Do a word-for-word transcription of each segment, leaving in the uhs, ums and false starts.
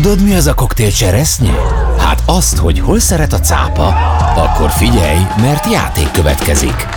Tudod, mi az a koktél cseresznye? Hát azt, hogy hol szeret a cápa. Akkor figyelj, mert játék következik.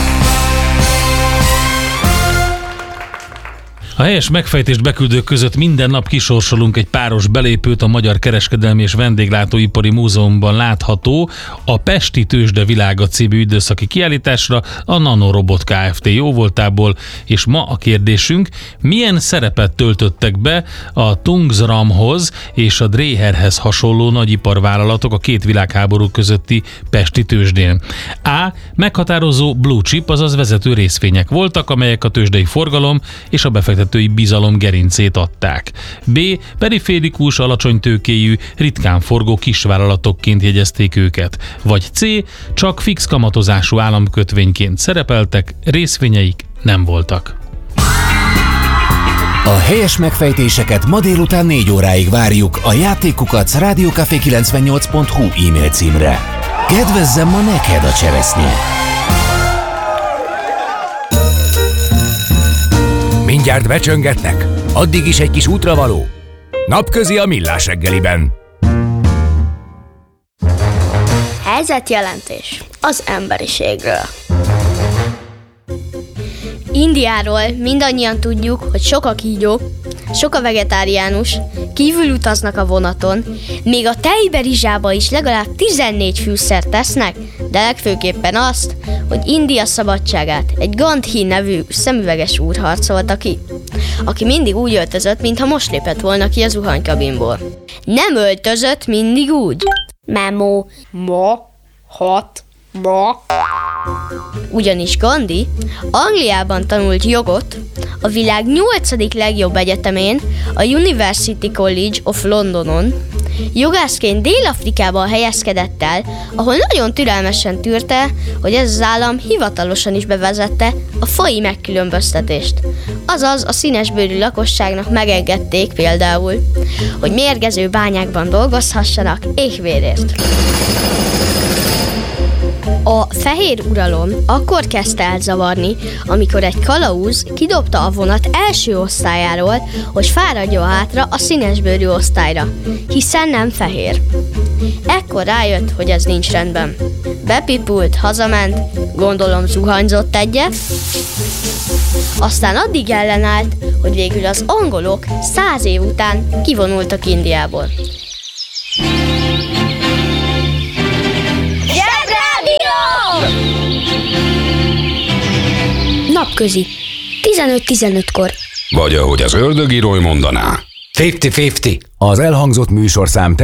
A helyes megfejtést beküldők között minden nap kisorsolunk egy páros belépőt a Magyar Kereskedelmi és Vendéglátóipari Múzeumban látható a Pesti Tőzsde világa című időszaki kiállításra a Nanorobot Kft. Jóvoltából, és ma a kérdésünk, milyen szerepet töltöttek be a Tungsramhoz és a Dréherhez hasonló nagyiparvállalatok a két világháború közötti Pesti Tőzsdén. A. Meghatározó blue chip, azaz vezető részvények voltak, amelyek a tőzsdei forgalom és a befektetői bizalom gerincét adták. B. Periférikus, alacsony tőkéjű, ritkán forgó kisvállalatokként jegyezték őket. Vagy C. Csak fix kamatozású államkötvényként szerepeltek, részvényeik nem voltak. A helyes megfejtéseket ma délután négy óráig várjuk a játékukat rádiókafé kilencvennyolc pont hu e-mail címre. Kedvezzem ma neked a cseresznye! Mindjárt becsöngetnek, addig is egy kis útravaló. Napközi a Millás reggeliben. Helyzetjelentés az emberiségről. Indiáról mindannyian tudjuk, hogy sok a kígyó, sok a vegetáriánus, kívül utaznak a vonaton, még a tejberizsába is legalább tizennégy fűszert tesznek, de legfőképpen azt, hogy India szabadságát egy Gandhi nevű szemüveges úr harcolta ki, aki mindig úgy öltözött, mintha most lépett volna ki a zuhanykabinból. Nem öltözött mindig úgy. Memo. Ma. Hat. Ma. Ugyanis Gandhi Angliában tanult jogot, a világ nyolcadik legjobb egyetemén, a University College of Londonon. Jogászként Dél-Afrikában helyezkedett el, ahol nagyon türelmesen tűrte, hogy ez az állam hivatalosan is bevezette a faji megkülönböztetést. Azaz a színesbőrű lakosságnak megengedték például, hogy mérgező bányákban dolgozhassanak éhvérért. A fehér uralom akkor kezdte el zavarni, amikor egy kalauz kidobta a vonat első osztályáról, hogy fáradjon hátra a színesbőrű osztályra, hiszen nem fehér. Ekkor rájött, hogy ez nincs rendben. Bepipult, hazament, gondolom zuhanyzott egyet, aztán addig ellenállt, hogy végül az angolok száz év után kivonultak Indiából. Napközi, tizenöt tizenötkor. Vagy ahogy az ördögírói mondaná. ötven ötven. Az elhangzott műsorszám